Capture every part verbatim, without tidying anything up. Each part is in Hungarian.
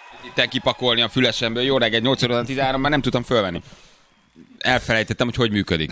Itt kipakolni a fülesemből. Jó reggel, nyolc óra tizenhárom, már nem tudtam fölvenni. Elfelejtettem, hogy hogy működik.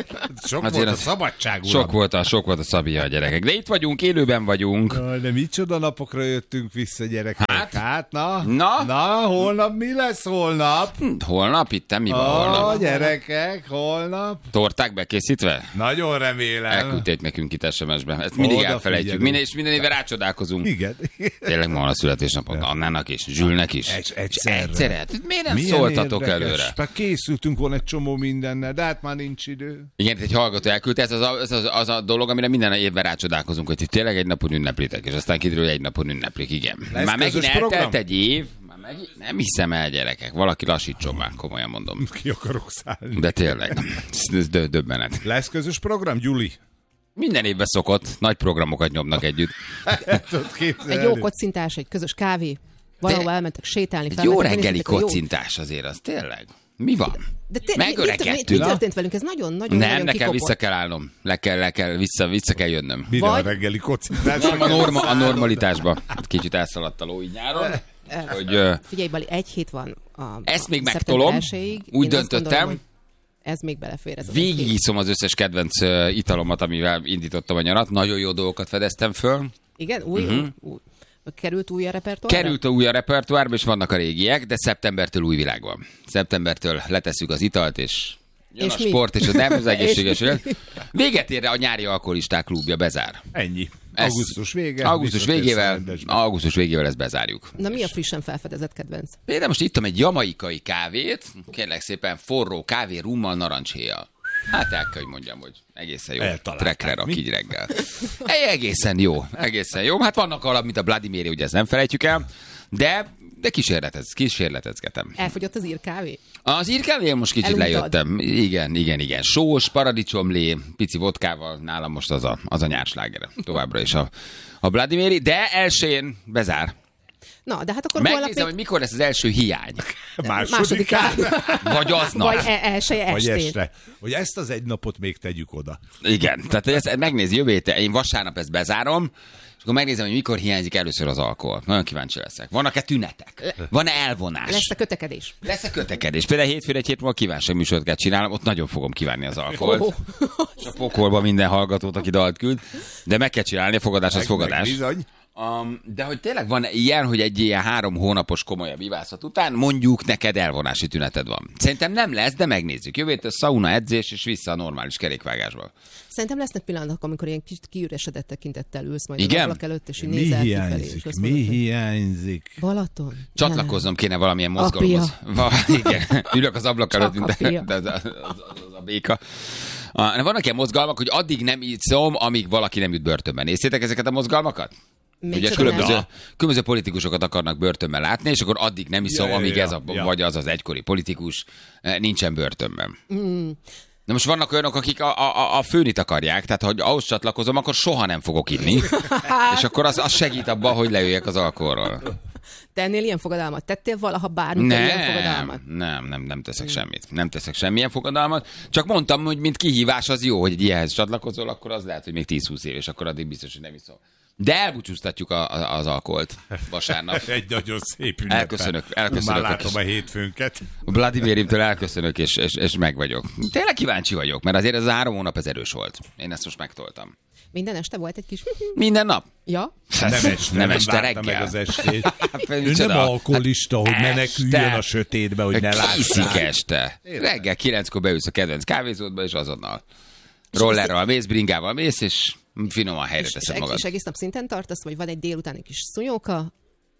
Sok Azért volt a az- szabadság, uram. Sok volt a, sok volt a Szabia a gyerekek. De itt vagyunk, élőben vagyunk. Jaj, de micsoda napokra jöttünk vissza, gyerekek. Hát? Hát, na? Na? Na, holnap mi lesz holnap? Holnap? Itt mi van A holnap? gyerekek, holnap? Torták bekészítve? Nagyon remélem. Elküldték nekünk itt es em es-ben. Ezt mindig Oda elfelejtjük. figyelünk. Minden, és minden évben rácsodálkozunk. Igen. Tényleg ma van a születésnapod. Annának is, Zsülnek is. Egy- És egyszerre. egyszerre. Hát miért nem Milyen szóltatok érdekes. előre? Hát készültünk volna egy csomó mindennel, de hát már nincs idő. Igen, egy hallgató elküldte, ez az a, ez az, az a dolog, amire minden évben rácsodálkozunk, hogy ti tényleg egy napon ünneplitek, és aztán kiderül, hogy egy napon ünneplik, igen. Lesz Már megint közös eltelt program? egy év, már megint, nem hiszem el, gyerekek, valaki lassítson már, komolyan mondom. Ki akarok szállni. De tényleg, ez, ez dö- döbbenet. Lesz közös program, Gyuli? Minden évben szokott, nagy programokat nyomnak együtt. Tudod képzelni? Egy jó kocintás, egy közös kávé, valahol elmentek sétálni. Egy jó felmentek, reggeli megnéztétek a jó- kocintás azért, az tényleg. Mi van? De te, mi, mi, mi, mi Megöregedtünk. történt velünk? Ez nagyon-nagyon Nem, nagyon nekem kikopott. vissza kell állnom. Le kell, le kell, vissza, vissza kell jönnöm. Mire Vagy- a reggeli kocintás? A, norma, a normalitásba. Kicsit elszaladt a ló így nyáron. Hogy, ö, Figyelj, Bali, egy hét van a Ezt még a megtolom. szeptember elsejéig. Úgy Én azt döntöttem. gondolom, hogy ez még belefér. Ez az egy hét. Végigiszom az összes kedvenc ö, italomat, amivel indítottam a nyarat. Nagyon jó dolgokat fedeztem föl. Igen, új, Mhm. uh-huh. új. Került új a repertoárra? Került a új a repertoárba, és vannak a régiek, de szeptembertől új világ van. Szeptembertől letesszük az italt, és jön És a mi? sport, és az nem az egészséges És mi? élet. Véget ér a nyári alkoholisták klubja, bezár. Ennyi. Ez- Augusztus vége. Augusztus visszatérsz végével, rendesbe. augusztus végével ezt bezárjuk. Na mi a frissen felfedezett kedvenc? Például most ittam egy jamaikai kávét, kérlek szépen forró kávé rummal narancshéjjal. Hát el kell, hogy mondjam, hogy egészen jó. Eltalálták, Trekre rak mi? így reggel. Egy egészen jó, egészen jó. Hát vannak alap, mint a Vladimiri, ugye ezt nem felejtjük el, de, de kísérletez, kísérletezgetem. Elfogyott az írkávé? Az írkávél most kicsit Eluntad. lejöttem. Igen, igen, igen. Sós, paradicsomlé, pici vodkával, nálam most az a, az a nyársláger. Továbbra is a, a Vladimiri, de elsőjén bezár. Na, de hát akkor holnap Megnézem, még hogy mikor lesz az első hiány. Másodikán. Vagy aznap. vagy e- elsője Vagy estén. este. Hogy ezt az egy napot még tegyük oda. Igen, tehát ezt megnézi jövő héten, én vasárnap ezt bezárom, és akkor megnézem, hogy mikor hiányzik először az alkohol. Nagyon kíváncsi leszek. Vannak-e tünetek? Van-e elvonás? Lesz a kötekedés. Lesz-e kötekedés? Például hétfőn egy hét múlva kívánság műsort kell csinálnom, ott nagyon fogom kívánni az alkoholt. Ó. És a pokolba minden hallgatót, aki dalt küld. De meg kell csinálni, a fogadás az Meg- fogadás. meg bizony. Um, de hogy tényleg van ilyen, hogy egy ilyen három hónapos komolyabb ivászat után mondjuk neked elvonási tüneted van. Szerintem nem lesz, de megnézzük. Jövő héten szauna, edzés, és vissza a normális kerékvágásba. Szerintem lesznek pillanatok, amikor ilyen kicsit kiüresedett tekintettel ülsz majd Igen? az ablak előtt, és így Mi nézel kifelé. És hiányzik? azt Mi mondod, hogy hiányzik? Balaton? Csatlakoznom kéne valamilyen mozgalomhoz. Va, igen, ülök az ablak Csak előtt, mint apja. de, de, az, az, az a béka. Ah, vannak ilyen mozgalmak, hogy addig nem iszom, amíg valaki nem jut börtönben. Néztétek ezeket a mozgalmakat? Még Ugye csak különböző, nem. különböző politikusokat akarnak börtönben látni, és akkor addig nem iszom, Ja, ja, amíg ja, ez a, ja. vagy az az egykori politikus eh, nincsen börtönben. Mm. Na most vannak olyanok, akik a, a, a főnit akarják, tehát hogy ahhoz csatlakozom, akkor soha nem fogok inni, és akkor az, az segít abban, hogy leüljek az alkoholról. Te ennél ilyen fogadalmat tettél valaha bármikor ilyen fogadalmat? Nem, nem, nem, nem teszek semmit. Nem teszek semmilyen fogadalmat. Csak mondtam, hogy mint kihívás az jó, hogy egy ilyenhez csatlakozol, akkor az lehet, hogy még tíz-húsz év, és akkor addig biztos, hogy nem iszom. De elbúcsúztatjuk a, a, az alkoholt vasárnap. Egy nagyon szép ünnep. Elköszönök, elköszönök. Már látom a hétfőnket. A Vladimirimtől elköszönök, és, és, és meg vagyok. Tényleg kíváncsi vagyok, mert azért ez a három hónap ez erős volt. Én ezt most megtoltam. Minden este volt egy kis... Minden nap? Ja? Nem este, nem este várta reggel. meg az estét. Ő Micsoda? nem alkoholista, hogy Hát meneküljön este. a sötétbe, hogy ne Készik lássák. este. Reggel kilenckor beülsz a kedvenc kávézódba, és azonnal rollerral mész, bringával mész, és finoman helyre És, és, teszed eg- magad. és egész nap szinten tartasz, vagy van egy délután egy kis szunyóka,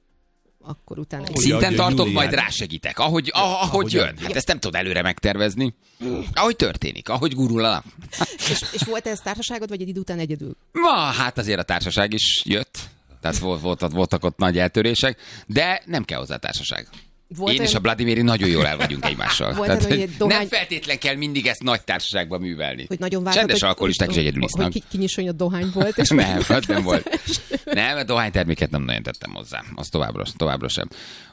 akkor utána... Ahogy Egy... Szinten adja tartok, Julián. majd rásegítek. Ahogy, ah, ahogy ahogy jön. adja. Hát ezt nem tudod előre megtervezni. Ahogy történik, ahogy gurul a nap. és, és volt ez társaságod, vagy egy idő után egyedül? Ma, hát azért a társaság is jött. Tehát volt, volt, voltak ott nagy eltörések, de nem kell hozzá társaság. Volt Én olyan- és a Vladimiri nagyon jól el vagyunk egymással. Volt Tehát, olyan, hogy hogy egy dohány- nem feltétlen kell mindig ezt nagy társaságban művelni. Hogy nagyon vártad, Csendes hogy- alkoholisták is hogy- egyedül Hogy isznak. ki- kinyissoljon a dohány volt. És Nem, az nem volt. Nem, a dohányterméket nem nagyon tettem hozzá. Az továbbra, továbbra sem.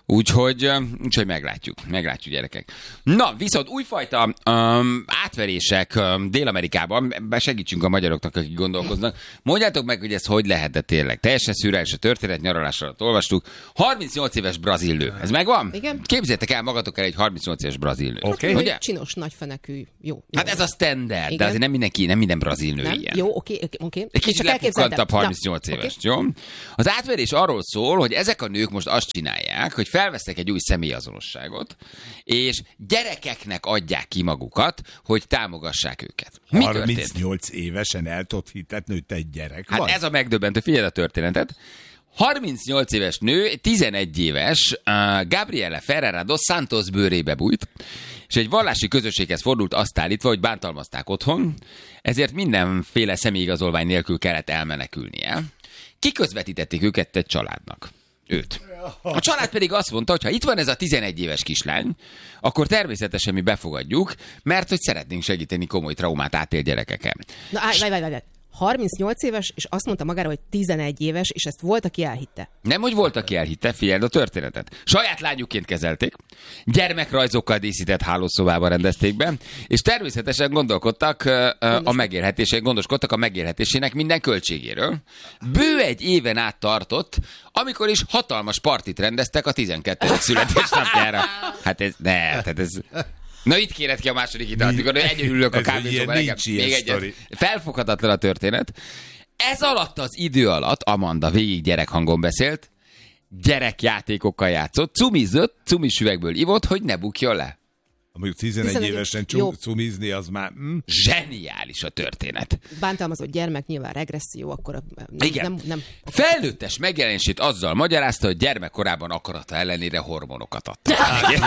Úgyhogy, úgyhogy meglátjuk, meglátjuk gyerekek. Na, viszont újfajta um, átverések um, Dél-Amerikában, segítsünk a magyaroknak, akik gondolkoznak. Mondjátok meg, hogy ez hogy lehetett tényleg. Teljesen szürreális a történet, nyaralás alatt olvastuk. harmincnyolc éves brazil nő. Ez megvan? Igen. Képzeljétek el magatok el egy harmincnyolc éves brazil nő. Oké. Ugye? Csinos, nagyfenekű, jó. jó. Hát ez a standard, Igen. de azért nem mindenki, nem minden brazil nő Nem? ilyen. Jó, oké, oké, oké. Egy kicsit lepukkantabb harmincnyolc Na, éves, oké. jó? Az átverés arról szól, hogy ezek a nők most azt csinálják, hogy felvesznek egy új személyazonosságot, és gyerekeknek adják ki magukat, hogy támogassák őket. Mi történt? harmincnyolc évesen el tudod hitetni, hogy te egy gyerek Hát vagy? ez a megdöbbentő, figyeld a történetet. harmincnyolc éves nő, tizenegy éves, uh, Gabriela Ferreira dos Santos bőrébe bújt, és egy vallási közösséghez fordult azt állítva, hogy bántalmazták otthon, ezért mindenféle személyigazolvány nélkül kellett elmenekülnie. Kiközvetítették őket egy családnak. Őt. A család pedig azt mondta, hogy ha itt van ez a tizenegy éves kislány, akkor természetesen mi befogadjuk, mert hogy szeretnénk segíteni komoly traumát átélt gyerekeken. Na, állj, várj, várj, várj. harmincnyolc éves, és azt mondta magára, hogy tizenegy éves, és ezt volt, aki elhitte. Nem, hogy volt, aki elhitte, figyeld a történetet. Saját lányuként kezelték, gyermekrajzokkal díszített hálószobában rendezték be, és természetesen gondolkodtak uh, a megélhetésén, gondoskodtak a megélhetésének minden költségéről. Bő egy éven át tartott, amikor is hatalmas partit rendeztek a tizenkettedik születésnapjára. Hát ez, ne, hát ez... Na itt kéred ki a második italt, mikor egyedül ülök a Ez kávézóban. ilyen, nincs ilyen Még egyet. sztori. Felfoghatatlan a történet. Ez alatt az idő alatt Amanda végig gyerekhangon beszélt, gyerekjátékokkal játszott, cumizott, cumis üvegből ivott, hogy ne bukjon le. Mondjuk tizenegy tizenegy évesen jó. csum- cumizni, az már... Hm? Zseniális a történet. Bántalmazott gyermek, nyilván regresszió, akkor nem, Igen. nem, nem. Felnőttes megjelenését azzal magyarázta, hogy gyermekkorában akarata ellenére hormonokat adta.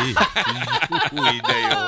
Új, de jó.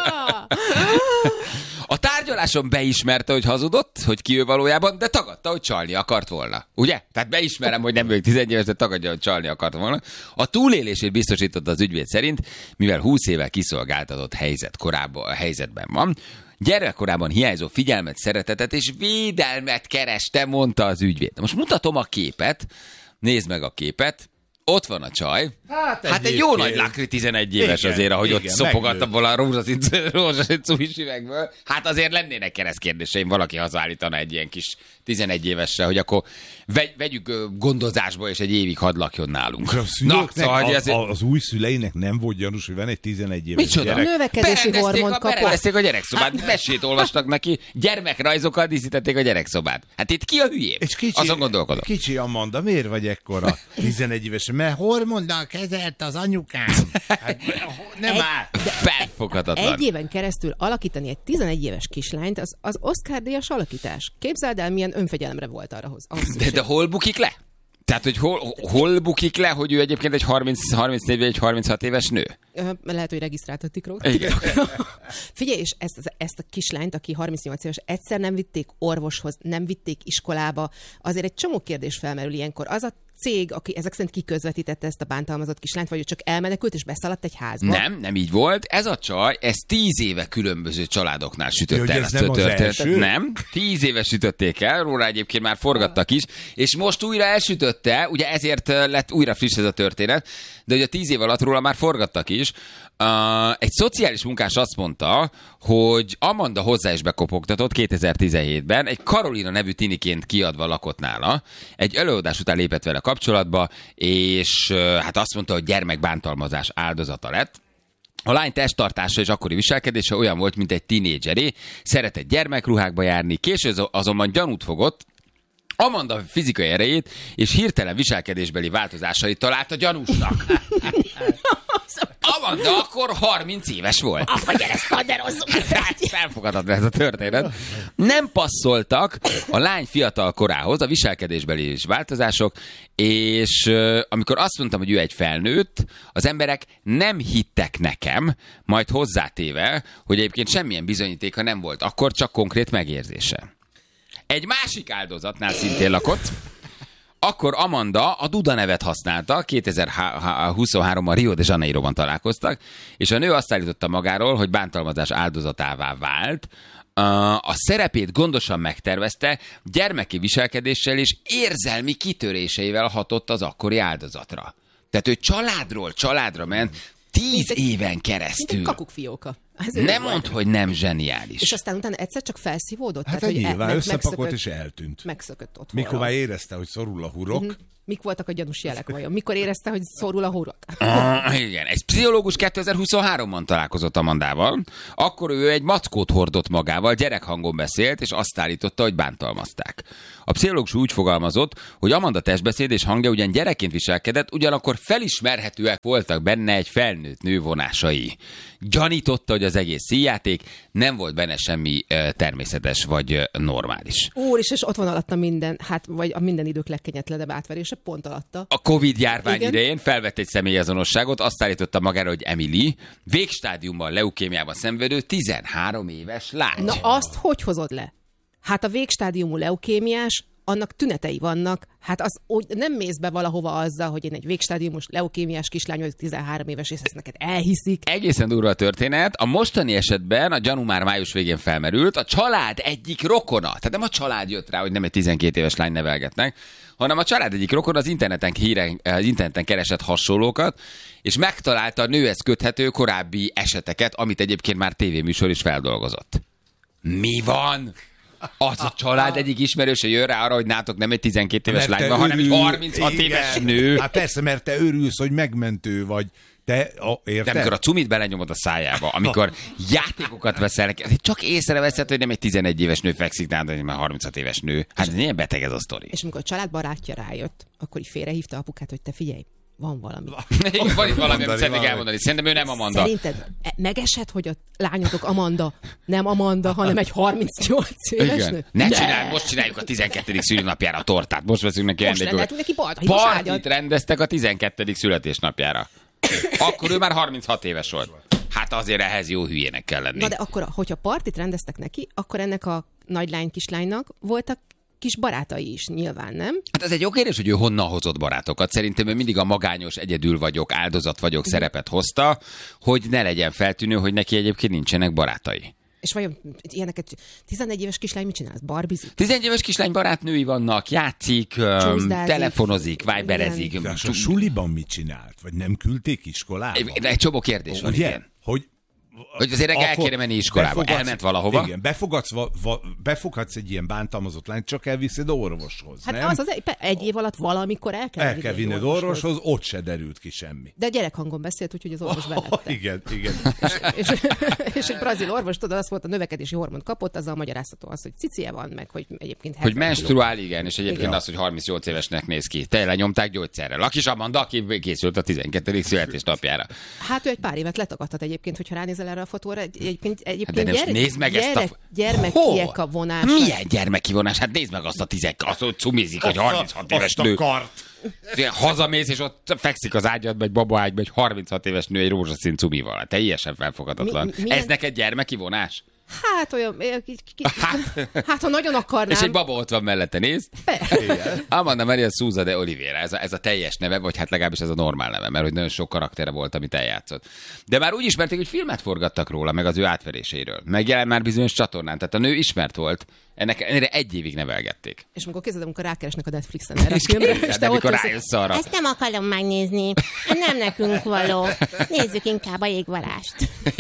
A tárgyaláson beismerte, hogy hazudott, hogy ki ő valójában, de tagadta, hogy csalni akart volna. Ugye? Tehát beismerem, hogy nem vagyok tizenegy éves, de tagadja, hogy csalni akart volna. A túlélését biztosította az ügyvéd szerint, mivel húsz éve kiszolgáltatott helyzet korábban, a helyzetben van. Gyermekkorában hiányzó figyelmet, szeretetet és védelmet kereste, mondta az ügyvéd. Most mutatom a képet, nézd meg a képet. Ott van a csaj. Hát, hát egy jó nagy lakri tizenegy éves Igen, azért, ahogy igen, ott szopogatta meglő. volna a rózsaszín, rózsaszín cumis üvegből. Hát azért lennének keresztkérdéseim, valaki hazaállítana egy ilyen kis tizenegy évesre, hogy akkor vegy, vegyük ö, gondozásba, és egy évig hadd lakjon nálunk. A szülőknek, szóval, hogy a, azért- a, az új szüleinek nem volt gyanús, hogy van egy tizenegy éves Micsoda? gyerek. Növekedési Berendezték hormont a, kapott. berendezték a gyerekszobát, mesét olvastak neki, gyermekrajzokkal díszítették a gyerekszobát. Hát itt ki a hülyé? És kicsi, Azon gondolkodom. kicsi Amanda, miért vagy ekkora tizenegy éves? Mert hormonnal kezelt az anyukám. Hát, nem Egy- áll. Felfoghatatlan. Egy éven keresztül alakítani egy tizenegy éves kislányt, az, az Oscar-díjas alakítás. Képzeld el, milyen önfegyelemre volt arra hoz. ahhoz De, szükség. de hol bukik le? Tehát, hogy hol, hol bukik le, hogy ő egyébként egy harminc, harmincnégy vagy egy harminchat éves nő? Ö, Lehet, hogy regisztráltatik róla. Igen. Figyelj, és ezt, ezt a kislányt, aki harmincnyolc éves, egyszer nem vitték orvoshoz, nem vitték iskolába. Azért egy csomó kérdés felmerül ilyenkor. Az a cég, aki ezek szerint kiközvetítette ezt a bántalmazott kislányt, vagy ő csak elmenekült és beszaladt egy házba? Nem, nem így volt. Ez a csaj, ez tíz éve különböző családoknál sütötte Hogy el ez ezt nem a az történetet. első? Nem, tíz éve sütötték el, róla egyébként már forgattak is, és most újra elsütötte, ugye ezért lett újra friss ez a történet, de ugye a tíz év alatt róla már forgattak is. Uh, egy szociális munkás azt mondta, hogy Amanda hozzá is bekopogtatott kétezer-tizenhétben, egy Karolina nevű tiniként kiadva lakott nála, egy előadás után lépett vele kapcsolatba, és uh, hát azt mondta, hogy gyermekbántalmazás áldozata lett. A lány testtartása és akkori viselkedése olyan volt, mint egy tinédzseré, szeretett gyermekruhákba járni, később azonban gyanút fogott, Amanda fizikai erejét és hirtelen viselkedésbeli változásait találta gyanúsnak. Amanda akkor harminc éves volt. Apa, gyere, szkanderozzunk! Hát felfogadhatlan ez a történet. Nem passzoltak a lány fiatal korához a viselkedésbeli változások, és euh, amikor azt mondtam, hogy ő egy felnőtt, az emberek nem hittek nekem, majd hozzátéve, hogy egyébként semmilyen bizonyítéka nem volt, akkor csak konkrét megérzése. Egy másik áldozatnál szintén lakott, akkor Amanda a Duda nevet használta, kétezer-huszonháromban Rio de Janeiroban találkoztak, és a nő azt állította magáról, hogy bántalmazás áldozatává vált, a szerepét gondosan megtervezte, gyermeki viselkedéssel és érzelmi kitöréseivel hatott az akkori áldozatra. Tehát ő családról családra ment tíz egy, éven keresztül. Mint egy kakukfióka. Nem mondd, hogy nem zseniális. És aztán utána egyszer csak felszívódott? Hát tehát, egy hogy nyilván e, összepakolt és eltűnt. Megszökött ott. Mikor már érezte, hogy szorul a hurok. Mm-hmm. Mik voltak a gyanús jelek vajon? Mikor érezte, hogy szorul a hurok? Ah, igen, egy pszichológus kétezer-huszonháromban találkozott Amandával. Akkor ő egy mackót hordott magával, gyerekhangon beszélt, és azt állította, hogy bántalmazták. A pszichológus úgy fogalmazott, hogy Amanda testbeszéd és hangja ugyan gyerekként viselkedett, ugyanakkor felismerhetőek voltak benne egy felnőtt nő vonásai. Gyanította, hogy az egész színjáték, nem volt benne semmi uh, természetes vagy uh, normális. Úr is, és ott van alatta minden, hát vagy a minden idők legkegyetlenebb átverése, pont alatta. A Covid járvány Igen. idején felvett egy személyazonosságot, azt állította magára, hogy Emily, végstádiumban leukémiában szenvedő tizenhárom éves lány. Na azt hogy hozod le? Hát a végstádiumú leukémiás, annak tünetei vannak, hát az úgy nem mész be valahova azzal, hogy én egy végstádiumos leukémiás kislány vagyok, tizenhárom éves, és ezt neked elhiszik. Egészen durva a történet. A mostani esetben a gyanú már május végén felmerült, a család egyik rokona, tehát nem a család jött rá, hogy nem egy tizenkét éves lány nevelgetnek, hanem a család egyik rokona az interneten, híre, az interneten keresett hasonlókat, és megtalálta a nőhez köthető korábbi eseteket, amit egyébként már tévéműsor is feldolgozott. Mi van? Az a család egyik ismerőse jön rá arra, hogy nátok nem egy tizenkét éves lány van, hanem egy harminchat igen. éves nő. Hát persze, mert te örülsz, hogy megmentő vagy. Te, a, érted? De amikor a cumit belenyomod a szájába, amikor játékokat veszel, csak észreveszed, hogy nem egy tizenegy éves nő fekszik nálad, hanem egy harminchat éves nő. Hát milyen beteg ez a sztori. És amikor a családbarátja rájött, akkor így félrehívta apukát, hogy te figyelj, van valami. Van itt valami, amit szeretnék elmondani. Szerintem ő nem Amanda. Szerinted megesett, hogy a lányotok Amanda, nem Amanda, hanem egy harmincnyolc éves Igen. nő? Ne De. csinálj, most csináljuk a tizenkettedik szülinapjára a tortát. Most veszünk neki Most ajándékokat. rendeltünk neki balta, hibos Partit ágyat. rendeztek a tizenkettedik születésnapjára. Akkor ő már harminchat éves volt. Hát azért ehhez jó hülyének kell lenni. Na de akkor, hogyha partit rendeztek neki, akkor ennek a nagylány kislánynak voltak kis barátai is, nyilván, nem? Hát ez egy jó kérdés, hogy ő honnan hozott barátokat. Szerintem ő mindig a magányos, egyedül vagyok, áldozat vagyok szerepet hozta, hogy ne legyen feltűnő, hogy neki egyébként nincsenek barátai. És vajon ilyeneket tizenegy éves kislány mit csinál? Barbizik? tizenegy éves kislány barátnői vannak, játszik, öm, telefonozik, viberezik. De a suliban mit csinált? Vagy nem küldték iskolába? De egy csomó kérdés van, Ugye? igen. Hogy Hogy azért el kéne menni iskolába. befogadsz- Elment valahova. Igen, befogadsz, va, va, befogadsz egy ilyen bántalmazott lányt, csak elviszed orvoshoz, Hát nem? az az egy, egy év alatt valamikor el kell, El kell vinned orvoshoz, ott se derült ki semmi. De gyerekhangon beszélt, úgyhogy az orvos Oh, belette. igen, igen. és, és egy brazil orvos, tudod, az volt, a növekedési hormont kapott, azzal magyaráztató az, hogy cicie van, meg hogy egyébként... Hogy menstruál, igen, és egyébként Igen. az, hogy harmincnyolc évesnek néz ki. Te lenyomták gyógyszerrel. A kis Amanda, aki készült a tizenkettedik születésnapjára. Hát ő egy pár évet letagadhat egyébként, hogyha ránézel erre a fotóra. Egy- Egyébként, Hát egyébként de nem, gyere, nézd meg gyere, ezt a... gyermekiek Hol? a vonás. Milyen gyermekivonás? Hát nézd meg azt a tizek, azt, hogy cumizik, hogy harminchat éves Azt a nő. kart. Hazamész, és ott fekszik az ágyadba, egy babaágyba, egy harminchat éves nő egy rózsaszín cumival. Teljesen felfogadatlan. Mi- milyen- Ez neked gyermekivonás? Hát olyan... eh, ki- ki- Hát, ha nagyon akarnám... És egy baba ott van mellette, nézd. Amanda Maria Souza de Oliveira, ez a, ez a teljes neve, vagy hát legalábbis ez a normál neve, mert hogy nagyon sok karaktere volt, amit eljátszott. De már úgy ismerték, hogy filmet forgattak róla, meg az ő átveréséről. Megjelent már bizonyos csatornán, tehát a nő ismert volt, ennek ennyire egy évig nevelgették. És amikor kézzel, amikor rákeresnek a Netflixen erre a És filmre, képzeld, és te de ott mikor ülsz, rájössz arra. Ezt nem akarom megnézni. Nem nekünk való. Nézzük inkább a jégvarást.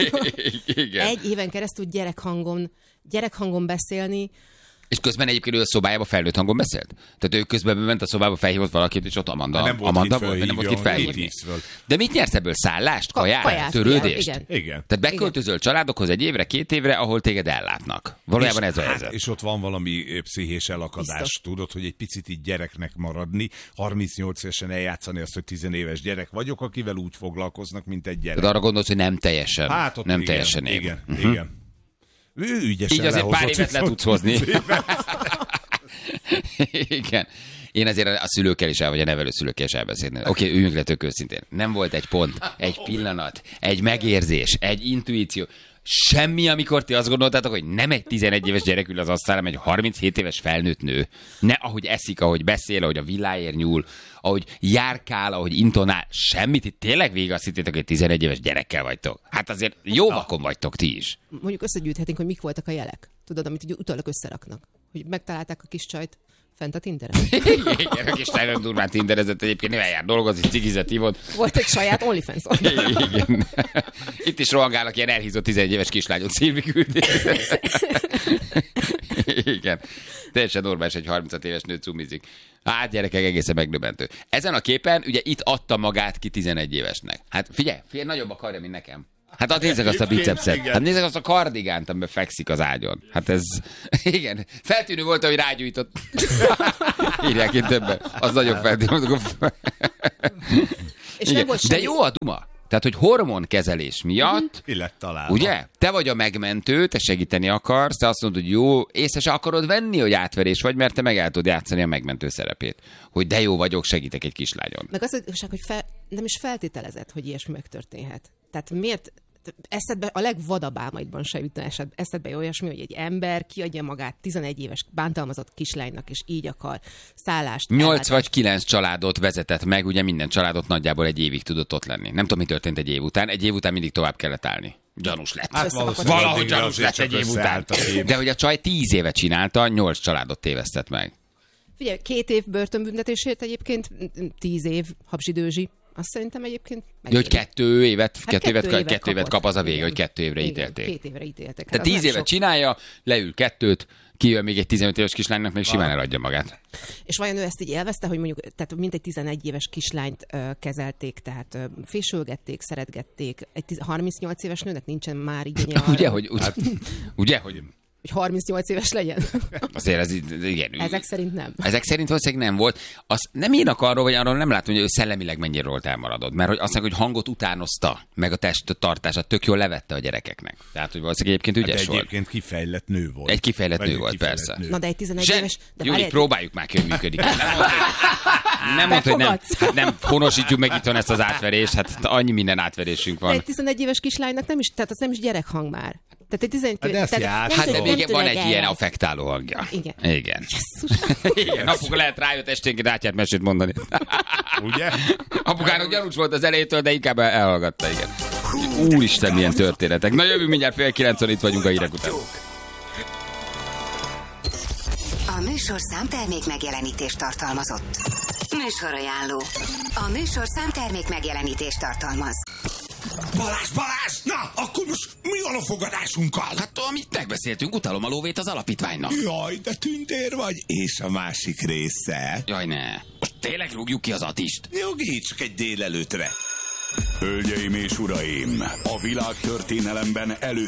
Igen. egy éven keresztül gyerekhangon, gyerekhangon beszélni, És közben egyébként ő a szobájába felnőtt hangon beszélt? Tehát ő közben ment a szobába, felhívott valakit, és ott Amanda, Nem volt Amanda kit volt, nem volt kit fölhívjon, felhívni. kit hívsz föl. De mit nyersz ebből? Szállást, Ka- kaját, kaját, törődést? igen. Igen. Tehát beköltözöl családokhoz egy évre, két évre, ahol téged ellátnak. Valójában ez a hát, helyzet. és ott van valami ö, pszichés elakadás, Biztos. tudod, hogy egy picit így gyereknek maradni, harmincnyolc évesen eljátszani azt, hogy tizenéves gyerek vagyok, akivel úgy foglalkoznak, mint egy gyerek. De arra gondolsz, hogy nem teljesen, Hát ott nem igen, teljesen év. igen, uh-huh. igen. Ő ügyesen Így azért pár lehozott évet le viszont tudsz hozni. tíz évet. Igen. Én azért a szülőkkel is el, vagy a nevelőszülőkkel is elbeszélni. Oké, okay, üljünk le tök őszintén. Nem volt egy pont, egy pillanat, egy megérzés, egy intuíció. Semmi, amikor ti azt gondoltátok, hogy nem egy tizenegy éves gyerek ül az asztalán, egy harminchét éves felnőtt nő. Ne, ahogy eszik, ahogy beszél, ahogy a villáért nyúl, ahogy járkál, ahogy intonál. Semmit, itt tényleg végig azt hittétek, hogy tizenegy éves gyerekkel vagytok. Hát azért jó vakon vagytok ti is. mondjuk összegyűjthetnénk, hogy mik voltak a jelek. Tudod, amit ugye utólag összeraknak. Hogy megtalálták a kis csajt, Fent a Tinderen. Igen, a kis nagyon durván tinderezett egyébként, nem eljár dolgozni, cigizet hívott. Volt egy saját OnlyFans oldal. Igen. Itt is rohangálnak ilyen elhízott tizenegy éves kislányot, Szilvi küldi. Igen. Teljesen normális, egy harminc éves nő cumizik. Hát gyerekek, egészen megdöbbentő. Ezen a képen ugye itt adta magát ki tizenegy évesnek. Hát figyelj, figyelj, nagyobb a karja, mint nekem. Hát hát nézzek azt a bicepszet. Hát nézzek azt a kardigánt, amiben fekszik az ágyon. Hát ez, igen, feltűnő volt, hogy rágyújtott. Írják itt többen. Az nagyon feltűnő. És nem volt De semmi... jó a duma. Tehát, hogy hormonkezelés miatt, Ki lett találva. ugye? Te vagy a megmentő, te segíteni akarsz, te azt mondod, hogy jó, észre se akarod venni, hogy átverés vagy, mert te meg el tudod játszani a megmentő szerepét. Hogy de jó vagyok, segítek egy kislányon. Meg az, hogy fel, nem is feltételezett, hogy ilyesmi megtörténhet. Tehát miért eszedbe, a legvadabb álmaidban se jutna esed, eszedbe olyasmi, hogy egy ember kiadja magát tizenegy éves bántalmazott kislánynak, és így akar szállást. Nyolc ellátást. vagy kilenc családot vezetett meg, ugye minden családot nagyjából egy évig tudott ott lenni. Nem tudom, mi történt egy év után. Egy év után mindig tovább kellett állni. Gyanús lett. Hát valószínűleg Valahogy addigra gyanús azért lett csak egy év után. összeállt a kép. De hogy a csaj tíz éve csinálta, nyolc családot tévesztett meg. Figyelj, két év börtönbüntetésért egyébként tíz év habzsidőzsi. Azt szerintem egyébként... Ja, hogy kettő évet, Hát kettő, évet, kettő évet kettő évet kapott. kap, az a vége, Igen. hogy kettő évre Igen, ítélték. Két évre ítéltek. Tehát Az tíz nem évet sok. csinálja, leül kettőt, kijön még egy tizenöt éves kislánynak, még simán eladja magát. És vajon ő ezt így élvezte, hogy mondjuk, tehát mintegy tizenegy éves kislányt ö, kezelték, tehát ö, fésülgették, szeretgették. Egy tiz- harmincnyolc éves nőnek nincsen már igénye arra, Ugye, hogy, hát, ugye, hogy hogy harmincnyolc éves legyen. azért ez így- igen. Ezek szerint nem. Ezek szerint valószínűleg nem volt. Azt nem írnak arról, vagy arról nem látom, hogy ő szellemileg mennyire volt elmaradott. Mert hogy azt mondják, hogy hangot utánozta, meg a test tartását tök jól levette a gyerekeknek. Tehát, hogy valószínűleg egyébként De ügyes volt. egyébként kifejlett nő volt. Egy kifejlett Vagy nő egy volt, kifejlett persze. nő. Na de egy tizenegy Zseni, éves... De Júli, várj, próbáljuk már ki, hogy működik. Nem mondta, hogy, nem, mondta, hogy nem, Befogadsz. hát nem honosítjuk meg itthon ezt az átverést, hát annyi minden átverésünk de van. egy tizenegy éves kislánynak nem is, tehát az nem is gyerekhang már. Tehát egy tizenegy Hát de ezt tehát játszol. nem Hát de tud- még nem van tudod egy ilyen el- affektáló hangja. Igen. Igen. Igen. Apuka lehet rájött esténként átját mesét mondani. Ugye? Apukának gyanús volt az elejétől, de inkább elhallgatta, igen. Úristen, milyen történetek. Na jövünk mindjárt fél kilencon, itt vagyunk a hírek után. A műsor számtermék megjelenítést tartalmazott. Műsorajánló. A műsor számtermék megjelenítést tartalmaz. Balázs, Balázs! Na, akkor most mi van a fogadásunkkal? Hát amit megbeszéltünk, utalom a lóvét az alapítványnak. Jaj, de tündér vagy, és a másik része. Jaj, ne. Most tényleg rúgjuk ki az Atist? Jogi, csak egy délelőtre. Hölgyeim és uraim, a világtörténelemben elő